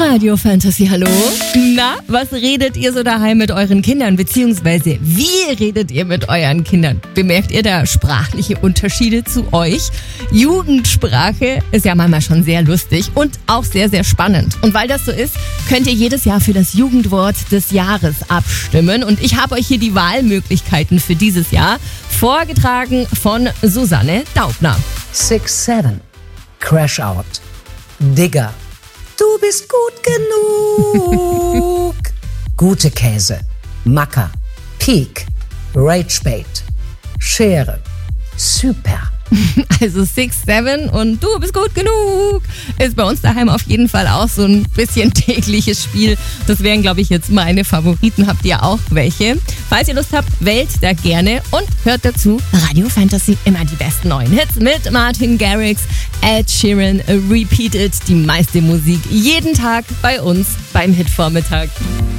Radio Fantasy, hallo. Na, was redet ihr so daheim mit euren Kindern, beziehungsweise wie redet ihr mit euren Kindern? Bemerkt ihr da sprachliche Unterschiede zu euch? Jugendsprache ist ja manchmal schon sehr lustig und auch sehr, sehr spannend. Und weil das so ist, könnt ihr jedes Jahr für das Jugendwort des Jahres abstimmen. Und ich habe euch hier die Wahlmöglichkeiten für dieses Jahr vorgetragen von Susanne Daubner. 6-7, Crash Out, Digger, du bist gut genug, gute Käse, Macker, Peak, Ragebait, Schere, Super. Also 6-7 und du bist gut genug ist bei uns daheim auf jeden Fall auch so ein bisschen tägliches Spiel. Das wären, glaube ich, jetzt meine Favoriten. Habt ihr auch welche? Falls ihr Lust habt, wählt da gerne und hört dazu Radio Fantasy, immer die besten neuen Hits mit Martin Garrix, Ed Sheeran, Repeat It, die meiste Musik jeden Tag bei uns beim Hitvormittag.